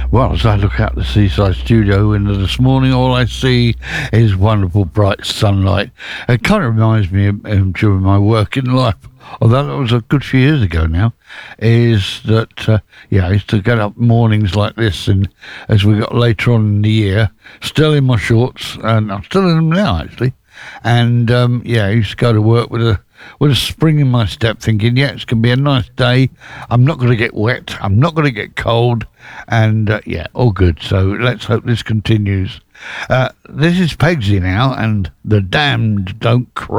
Well, as I look out the seaside studio window this morning, all I see is wonderful bright sunlight. It kind of reminds me of during my working life, although that was a good few years ago now, is that, I used to get up mornings like this, and as we got later on in the year, still in my shorts, and I'm still in them now, actually, and, I used to go to work with a spring in my step, thinking, it's going to be a nice day. I'm not going to get wet. I'm not going to get cold. And, all good. So let's hope this continues. This is Pegsy now, and The Damned Don't Cry.